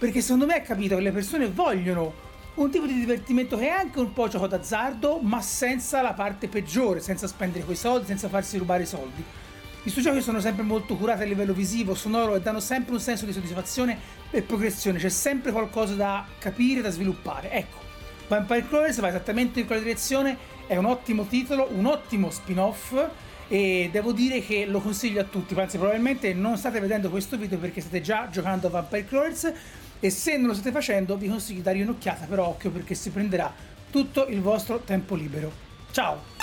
perché secondo me ha capito che le persone vogliono un tipo di divertimento che è anche un po' gioco d'azzardo, ma senza la parte peggiore, senza spendere quei soldi, senza farsi rubare i soldi. I suoi giochi sono sempre molto curati a livello visivo, sonoro e danno sempre un senso di soddisfazione e progressione, c'è sempre qualcosa da capire, da sviluppare. Ecco, Vampire Crawlers va esattamente in quella direzione, è un ottimo titolo, un ottimo spin-off e devo dire che lo consiglio a tutti, anzi probabilmente non state vedendo questo video perché state già giocando a Vampire Crawlers e se non lo state facendo vi consiglio di dargli un'occhiata, però occhio perché si prenderà tutto il vostro tempo libero. Ciao!